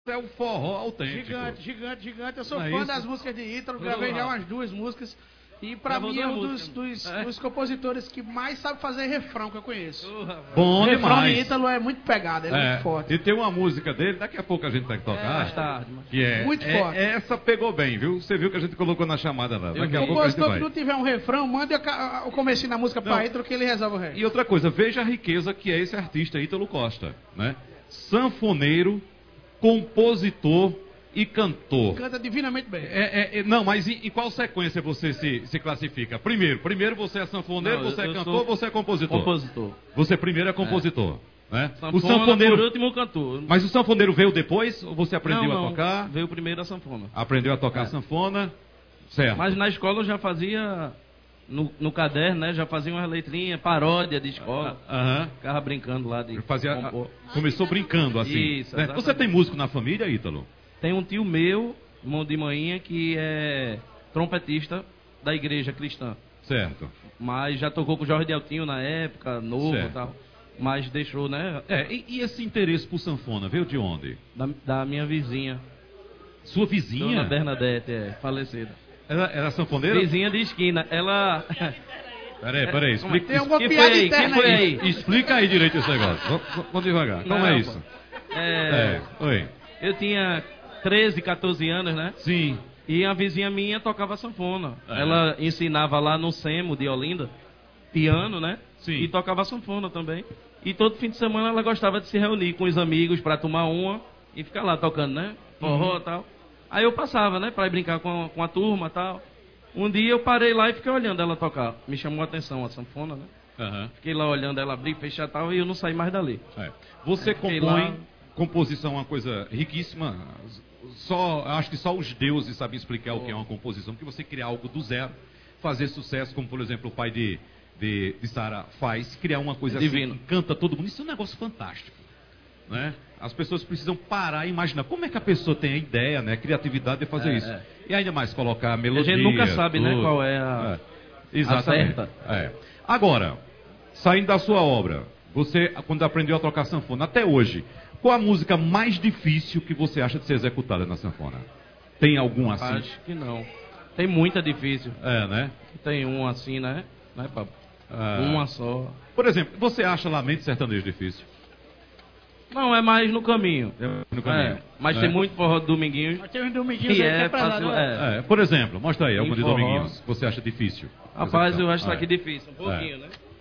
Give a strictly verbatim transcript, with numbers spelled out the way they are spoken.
É o forró autêntico. Gigante, gigante, gigante. Eu sou Não é fã isso? das músicas de Ítalo, gravei já umas duas músicas. E pra Gravou mim é um duas dos, músicas. dos, É. dos compositores que mais sabe fazer refrão que eu conheço. Bom O refrão de demais. Ítalo é muito pegado, ele é, É, muito forte. e tem uma música dele, daqui a pouco a gente tem que tocar. Mais tarde. Que é, Muito é- forte. Essa pegou bem, viu? Você viu que a gente colocou na chamada lá. Daqui a O pouco a gente compositor vai. que não tiver um refrão, mande a ca- o comecinho da música Não. pra Ítalo que ele resolve o resto. E outra coisa, veja a riqueza que é esse artista Ítalo Costa, né? Sanfoneiro, compositor e cantor. Canta divinamente bem. É, é, é, não, mas em, em qual sequência você se, se classifica? Primeiro, primeiro você é sanfoneiro, Não, você eu- é eu cantor, sou você é compositor. Compositor. Você primeiro é compositor, né? Sanfona O sanfoneiro, por último cantor. mas o sanfoneiro veio depois ou você aprendeu não, não. a tocar? Veio primeiro a sanfona. Aprendeu a tocar É. sanfona, certo? Mas na escola eu já fazia, no, no caderno, né? Já fazia uma letrinha, paródia de escola. Aham. Ficava brincando lá de Fazia, compor. começou brincando assim. Isso, né? exatamente. Você tem músico na família, Ítalo? Tem um tio meu, irmão de manhã, que é trompetista da igreja cristã. Certo. Mas já tocou com o Jorge Deltinho na época, novo e Certo. tal. Mas deixou, né? É, e, e esse interesse por sanfona veio de onde? Da, da minha vizinha. Sua Dona vizinha? Bernadette, é, falecida. Era, era sanfoneira? Vizinha de esquina. Ela... Peraí, peraí, explica, Tem alguma Quem piada foi aí? interna Quem foi aí. aí? explica aí direito esse negócio. Vamos, vamos devagar. Como Não, é pô. isso? É, É, oi. eu tinha treze, quatorze anos, né? Sim. E a vizinha minha tocava sanfona. É. Ela ensinava lá no Semo de Olinda, piano, né? Sim. E tocava sanfona também. E todo fim de semana ela gostava de se reunir com os amigos pra tomar uma e ficar lá tocando, né? Forró e tal. Aí eu passava, né? Pra ir brincar com a, com a turma e tal. Um dia eu parei lá e fiquei olhando ela tocar. Me chamou a atenção a sanfona, né? Aham. Fiquei lá olhando ela abrir, fechar e tal, e eu não saí mais dali. É. Você Fiquei compõe, lá. composição é uma coisa riquíssima. Só, acho que só os deuses sabem explicar o que é uma composição, porque você criar algo do zero, fazer sucesso, como por exemplo o pai de, de, de Sara faz, criar uma coisa Divino. assim que canta todo mundo, isso é um negócio fantástico. Né? As pessoas precisam parar e imaginar como é que a pessoa tem a ideia, né, a criatividade de fazer É, isso. é. E ainda mais colocar a A melodia. gente nunca sabe, né, tudo. qual é a... É. Exatamente. certa. É. Agora, saindo da sua obra, você, quando aprendeu a tocar sanfona, até hoje, qual a música mais difícil que você acha de ser executada na sanfona? Tem algum assim? Acho que não. Tem muita difícil. É, né? Tem um assim, né? né papo? Ah. Uma só. Por exemplo, você acha Lamento Sertanejo difícil? Não, é mais no caminho. No caminho. É, mas É. tem muito forró do Dominguinhos. Mas tem uns dominguinhos Que aí que é é pesado, fácil, né? é. É, por exemplo, mostra aí algum de forró. Dominguinhos que você acha difícil. Rapaz, eu Executar. acho isso É. aqui difícil, um pouquinho, É. né?